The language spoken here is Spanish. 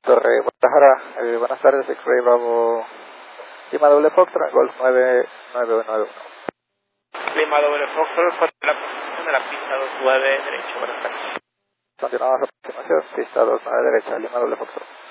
Torre Guadalajara, buenas tardes, X-Ray Bravo, Lima doble Foxtrot, Golf 9991. Lima doble Foxtrot, la posición de la pista 29 derecho, buenas tardes. Continuamos a aproximación, pista 29 derecha, Lima doble Foxtrot.